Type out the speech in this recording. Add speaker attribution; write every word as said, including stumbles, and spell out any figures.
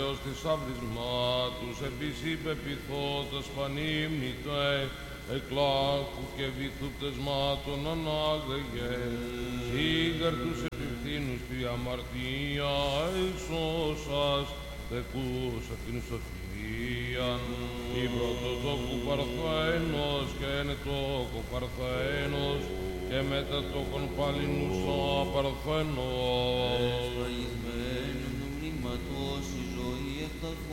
Speaker 1: Θεός θησαυρισμάτους, επίσης πεπιθώτας πανήμνητε, εκλάκου και βυθού πτεσμάτων ανάγαγε, σίγαρ τους επιφθήνους τη αμαρτία, εξώσας, τεκούς αυτήν σοφίαν, η πρωτοτόκου παρθένος και εν τόκο παρθένος, και μετά τόκον παλινούσα παρθένος.